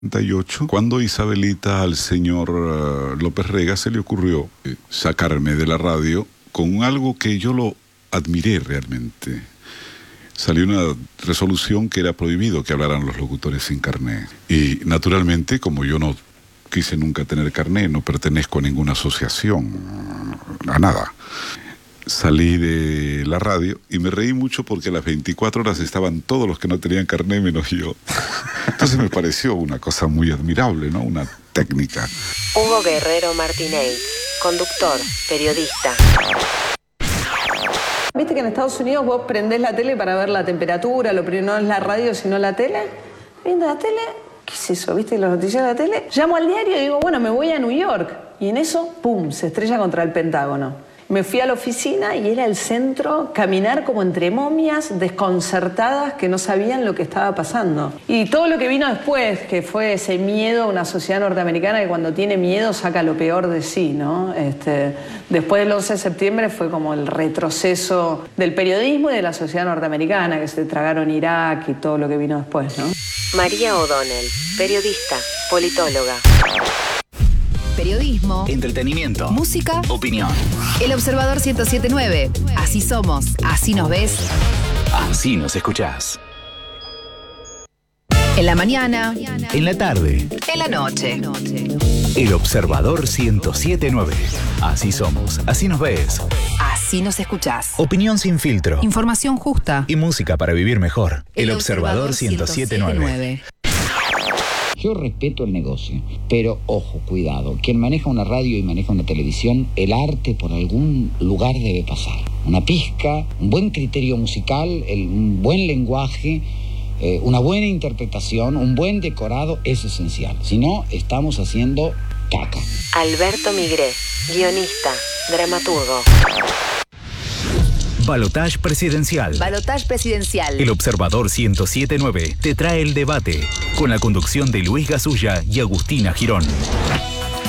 1998, cuando Isabelita al señor López Rega se le ocurrió sacarme de la radio con algo que yo lo admiré realmente. Salió una resolución que era prohibido que hablaran los locutores sin carné. Y naturalmente, como yo no quise nunca tener carné, no pertenezco a ninguna asociación, a nada. Salí de la radio y me reí mucho porque a las 24 horas estaban todos los que no tenían carné menos yo. Entonces me pareció una cosa muy admirable, ¿no? Una técnica. Hugo Guerrero Martínez, conductor, periodista. ¿Viste que en Estados Unidos vos prendés la tele para ver la temperatura? Lo primero no es la radio, sino la tele. Viendo la tele, ¿qué es eso? ¿Viste los noticiarios de la tele? Llamo al diario y digo, bueno, me voy a New York. Y en eso, ¡pum!, se estrella contra el Pentágono. Me fui a la oficina y era el centro, caminar como entre momias desconcertadas que no sabían lo que estaba pasando. Y todo lo que vino después, que fue ese miedo a una sociedad norteamericana que cuando tiene miedo saca lo peor de sí, ¿no? Después del 11 de septiembre fue como el retroceso del periodismo y de la sociedad norteamericana, que se tragaron Irak y todo lo que vino después, ¿no? María O'Donnell, periodista, politóloga. Periodismo, entretenimiento, música, opinión. El Observador 107.9. Así somos, así nos ves, así nos escuchás. En la mañana, en la tarde, en la noche. El Observador 107.9. Así somos, así nos ves, así nos escuchás. Opinión sin filtro, Información justa y música para vivir mejor. El Observador 107.9. Yo respeto el negocio, pero ojo, cuidado. Quien maneja una radio y maneja una televisión, el arte por algún lugar debe pasar. Una pizca, un buen criterio musical, un buen lenguaje, una buena interpretación, un buen decorado es esencial. Si no, estamos haciendo caca. Alberto Migré, guionista, dramaturgo. Balotaje presidencial. Balotaje presidencial. El Observador 107.9 te trae el debate con la conducción de Luis Gasulla y Agustina Girón.